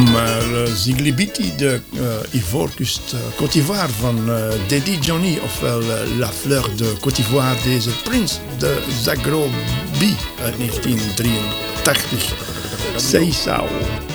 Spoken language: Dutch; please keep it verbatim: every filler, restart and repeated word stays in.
Maar uh, Ziglibiti, de uh, Ivoorkust, uh, Côte d'Ivoire van uh, Daddy Johnny, ofwel uh, La Fleur de Côte d'Ivoire, deze prins de Zagrobi uit negentien drieëntachtig. Seisao.